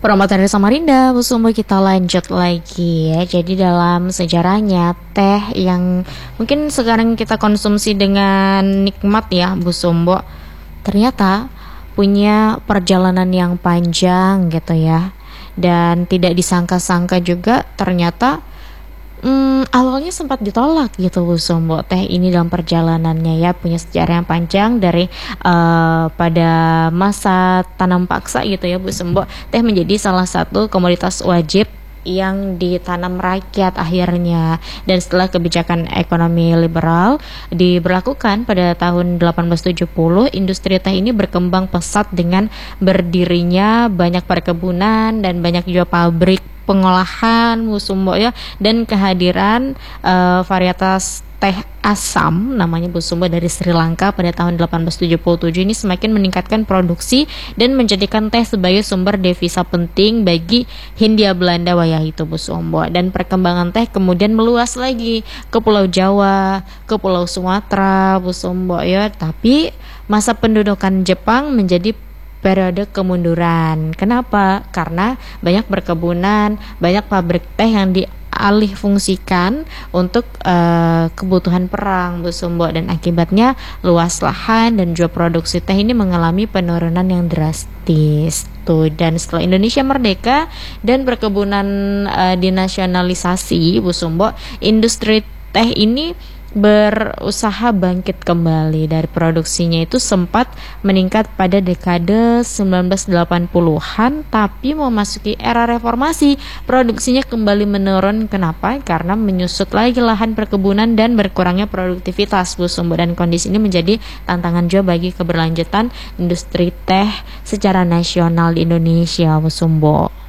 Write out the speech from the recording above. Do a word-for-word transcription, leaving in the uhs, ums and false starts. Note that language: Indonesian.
Promotor dari Samarinda, Bu Sumbo, kita lanjut lagi ya. Jadi dalam sejarahnya teh yang mungkin sekarang kita konsumsi dengan nikmat ya, Bu Sumbo, ternyata punya perjalanan yang panjang gitu ya. Dan tidak disangka-sangka juga ternyata Hmm, awalnya sempat ditolak gitu Bu Sumbo, teh ini dalam perjalanannya ya punya sejarah yang panjang dari uh, pada masa tanam paksa gitu ya Bu Sumbo. Teh menjadi salah satu komoditas wajib yang ditanam rakyat akhirnya, dan setelah kebijakan ekonomi liberal diberlakukan pada tahun delapan belas tujuh puluh, industri teh ini berkembang pesat dengan berdirinya banyak perkebunan dan banyak juga pabrik pengolahan Bu Sumbo ya, dan kehadiran uh, varietas teh asam namanya Bu Sumbo dari Sri Lanka pada tahun delapan belas tujuh puluh tujuh ini semakin meningkatkan produksi dan menjadikan teh sebagai sumber devisa penting bagi Hindia Belanda wayah itu Bu Sumbo. Dan perkembangan teh kemudian meluas lagi ke Pulau Jawa, ke Pulau Sumatera Bu Sumbo ya, tapi masa pendudukan Jepang menjadi periode kemunduran. Kenapa? Karena banyak perkebunan, banyak pabrik teh yang dialih fungsikan untuk uh, kebutuhan perang Bu Sumbo, dan akibatnya luas lahan dan juga produksi teh ini mengalami penurunan yang drastis tuh. Dan setelah Indonesia merdeka dan perkebunan uh, dinasionalisasi Bu Sumbo, industri teh ini berusaha bangkit kembali dari produksinya itu sempat meningkat pada dekade sembilan belas delapan puluhan, tapi memasuki era reformasi produksinya kembali menurun. Kenapa? Karena menyusut lagi lahan perkebunan dan berkurangnya produktivitas Bu Sumbo, dan kondisi ini menjadi tantangan juga bagi keberlanjutan industri teh secara nasional di Indonesia Bu Sumbo.